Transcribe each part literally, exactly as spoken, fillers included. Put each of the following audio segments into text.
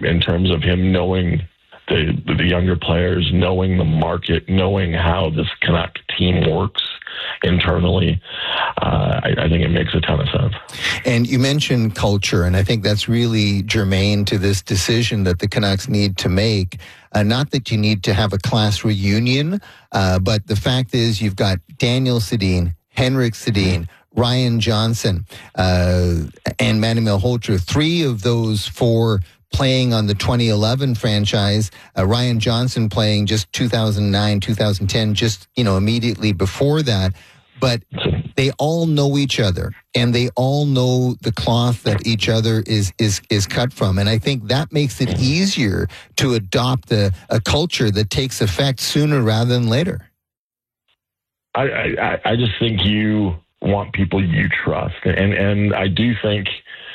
in terms of him knowing the the younger players, knowing the market, knowing how this Canuck team works internally, uh, I, I think it makes a ton of sense. And you mentioned culture, and I think that's really germane to this decision that the Canucks need to make. Uh, not that you need to have a class reunion, uh, but the fact is you've got Daniel Sedin, Henrik Sedin, Ryan Johnson, uh, and Manuel Holter. Three of those four playing on the twenty eleven franchise. Uh, Ryan Johnson playing just two thousand nine, two thousand ten, just, you know, immediately before that. But they all know each other, and they all know the cloth that each other is is is cut from. And I think that makes it easier to adopt a, a culture that takes effect sooner rather than later. I, I, I just think you want people you trust. And, and I do think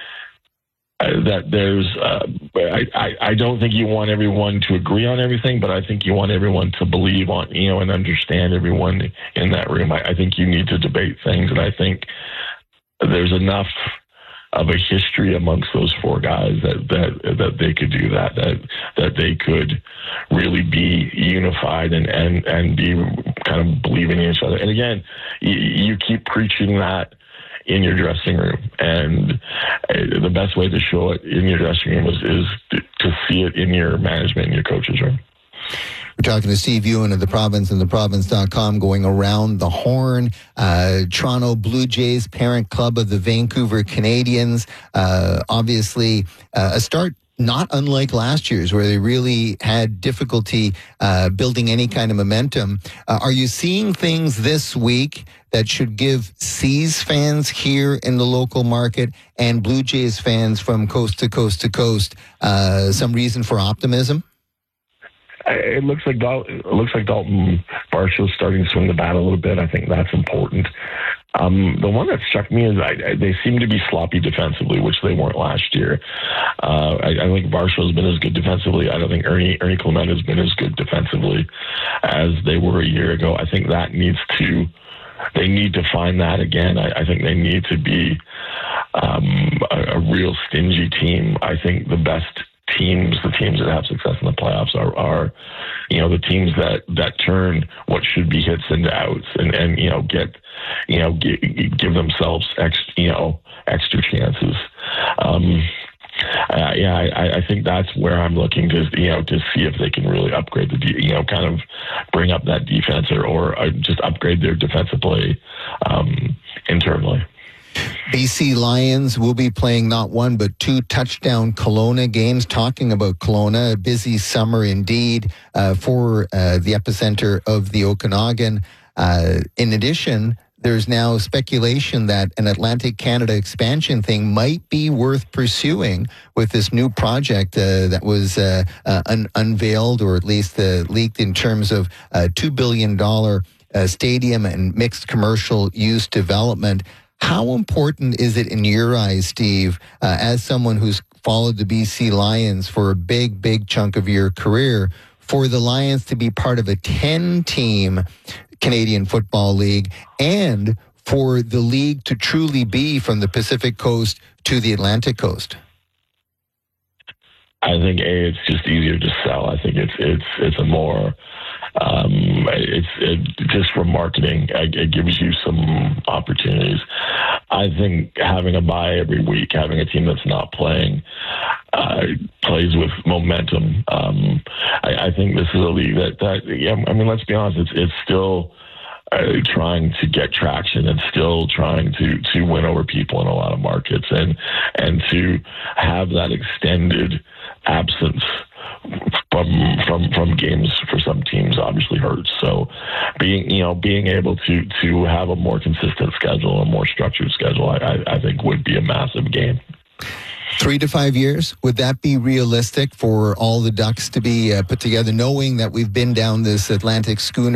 that there's, uh, I, I, I don't think you want everyone to agree on everything, but I think you want everyone to believe on, you know, and understand everyone in that room. I, I think you need to debate things, and I think there's enough of a history amongst those four guys that, that, that they could do that, that, that they could really be unified and, and, and be kind of believing in each other. And again, you, you keep preaching that in your dressing room, and the best way to show it in your dressing room is, is to see it in your management and your coach's room. We're talking to Steve Ewen of the Province and the province dot com, going around the horn. Uh, Toronto Blue Jays, parent club of the Vancouver Canadians. Uh, obviously, uh, a start not unlike last year's, where they really had difficulty uh, building any kind of momentum. Uh, are you seeing things this week that should give C's fans here in the local market and Blue Jays fans from coast to coast to coast uh, some reason for optimism? It looks like Dal- it looks like Dalton Varshaw's starting to swing the bat a little bit. I think that's important. Um, the one that struck me is I, I, they seem to be sloppy defensively, which they weren't last year. Uh, I, I think Varshaw's been as good defensively. I don't think Ernie Ernie Clement has been as good defensively as they were a year ago. I think that needs to. They need to find that again. I, I think they need to be um, a, a real stingy team. I think the best teams, the teams that have success in the playoffs are, are you know, the teams that, that turn what should be hits into outs and, and you know, get, you know, give, give themselves ex, you know, extra chances. Um, uh, yeah, I, I think that's where I'm looking to, you know, to see if they can really upgrade the, de- you know, kind of bring up that defense or, or uh, just upgrade their defensive play um, internally. B C Lions will be playing not one but two touchdown Kelowna games. Talking about Kelowna, a busy summer indeed uh, for uh, the epicenter of the Okanagan. Uh, in addition, there's now speculation that an Atlantic Canada expansion thing might be worth pursuing with this new project uh, that was uh, uh, un- unveiled, or at least uh, leaked, in terms of uh, two billion dollars uh, stadium and mixed commercial use development. How important is it in your eyes, Steve, uh, as someone who's followed the B C Lions for a big, big chunk of your career, for the Lions to be part of a ten-team Canadian Football League and for the league to truly be from the Pacific Coast to the Atlantic Coast? I think A, it's just easier to sell. I think it's it's it's a more um, it's it, just for marketing. It, it gives you some opportunities. I think having a bye every week, having a team that's not playing, uh, plays with momentum. Um, I, I think this is a league that that yeah. I mean, let's be honest. It's it's still. Uh, trying to get traction and still trying to, to win over people in a lot of markets, and and to have that extended absence from from from games for some teams obviously hurts. So being you know being able to to have a more consistent schedule, a more structured schedule, I, I, I think would be a massive gain. Three to five years, would that be realistic for all the Ducks to be uh, put together, knowing that we've been down this Atlantic schooner